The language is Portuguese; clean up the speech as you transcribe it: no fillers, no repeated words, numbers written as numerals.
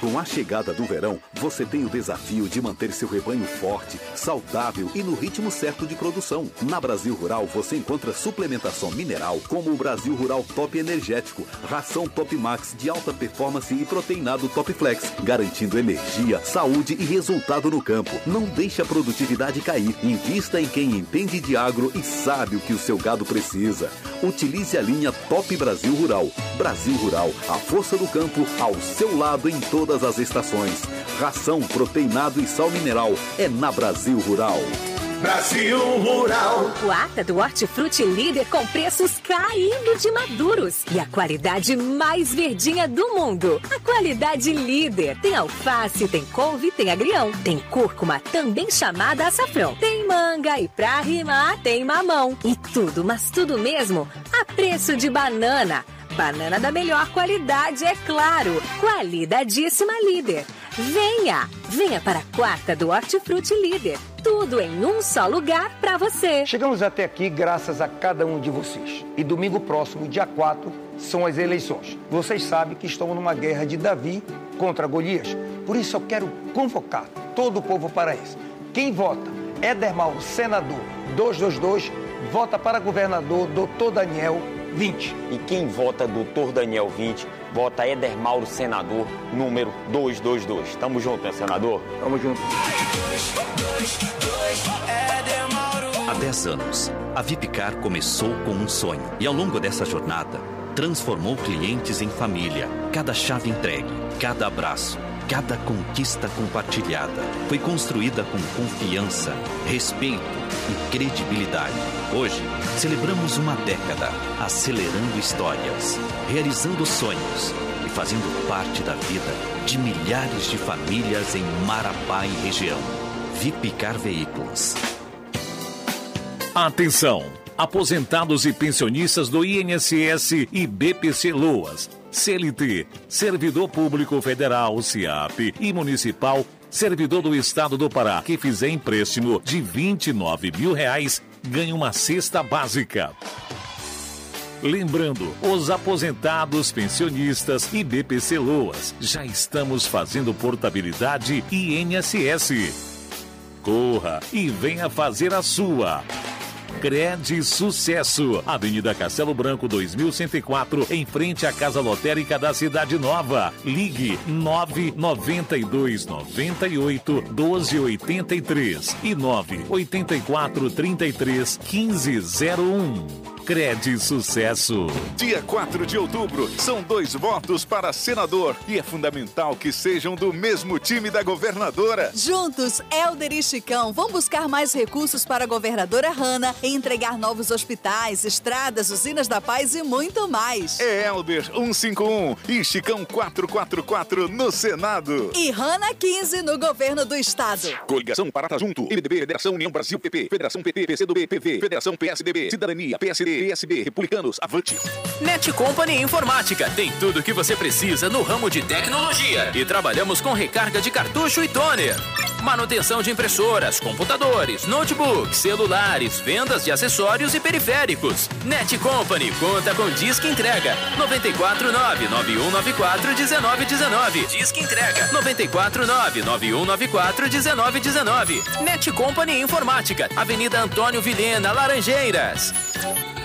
Com a chegada do verão, você tem o desafio de manter seu rebanho forte, saudável e no ritmo certo de produção. Na Brasil Rural, você encontra suplementação mineral como o Brasil Rural Top Energético, ração Top Max de alta performance e proteinado Top Flex, garantindo energia, saúde e resultado no campo. Não deixe a produtividade cair. Invista em quem entende de agro e sabe o que o seu gado precisa. Utilize a linha Top Brasil Rural. Brasil Rural, a força do campo ao seu lado em todas as estações. Ração, proteinado e sal mineral é na Brasil Rural. Brasil Rural. O Ata do Hortifruti líder com preços caindo de maduros. E a qualidade mais verdinha do mundo. A qualidade líder. Tem alface, tem couve, tem agrião. Tem cúrcuma, também chamada açafrão. Tem manga e pra rimar tem mamão. E tudo, mas tudo mesmo, a preço de banana. Banana da melhor qualidade, é claro. Qualidadíssima líder. Venha para a quarta do Hortifruti Líder. Tudo em um só lugar para você. Chegamos até aqui graças a cada um de vocês. E domingo próximo, dia 4, são as eleições. Vocês sabem que estamos numa guerra de Davi contra Golias. Por isso eu quero convocar todo o povo paraense. Quem vota Éder Mauro, senador 222, vota para governador Dr. Daniel 20. E quem vota Dr. Daniel 20, vota Éder Mauro, senador, número 222. Tamo junto, né, senador? Tamo junto. Há 10 anos, a Vipcar começou com um sonho. E ao longo dessa jornada, transformou clientes em família. Cada chave entregue, cada abraço, cada conquista compartilhada foi construída com confiança, respeito e credibilidade. Hoje, celebramos uma década, acelerando histórias, realizando sonhos e fazendo parte da vida de milhares de famílias em Marabá e região. Vipcar Veículos. Atenção! Aposentados e pensionistas do INSS e BPC Loas, CLT, Servidor Público Federal, SIAP e Municipal, servidor do Estado do Pará, que fizer empréstimo de R$29 mil, ganha uma cesta básica. Lembrando, os aposentados, pensionistas e BPC Loas, já estamos fazendo portabilidade INSS. Corra e venha fazer a sua. Cred Sucesso, Avenida Castelo Branco 2104, em frente à Casa Lotérica da Cidade Nova. Ligue 992 98 1283 e 984 33 1501. Cred Sucesso. Dia 4 de outubro, são 2 votos para senador e é fundamental que sejam do mesmo time da governadora. Juntos, Hélder e Chicão vão buscar mais recursos para a governadora Hanna e entregar novos hospitais, estradas, usinas da paz e muito mais. É Hélder 151 e Chicão 444 no Senado. E Hanna 15 no governo do estado. Coligação Parata Junto, MDB, Federação União Brasil PP, Federação PT, PCdoB, PV, Federação PSDB, Cidadania, PSD, PSB, Republicanos, avante. Net Company Informática tem tudo o que você precisa no ramo de tecnologia e trabalhamos com recarga de cartucho e toner, manutenção de impressoras, computadores, notebooks, celulares, vendas de acessórios e periféricos. Net Company conta com Disque Entrega 949-9194-1919. Disque Entrega 949-9194-1919. Net Company Informática, Avenida Antônio Vilhena, Laranjeiras.